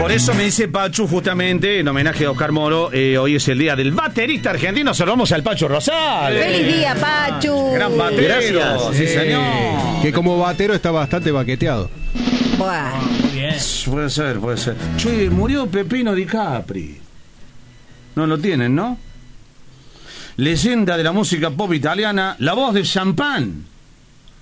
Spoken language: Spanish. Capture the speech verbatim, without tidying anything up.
Por eso me dice Pachu, justamente, en homenaje a Oscar Moro, eh, hoy es el día del baterista argentino. Saludamos al Pachu Rosal. ¡Feliz día, Pachu! Gran batero. Gracias. Sí, Eh, señor. Que como batero está bastante baqueteado. Buah. Muy bien. Puede ser, puede ser. Che, murió Pepino Di Capri. No lo tienen, ¿no? Leyenda de la música pop italiana, la voz de Champagne.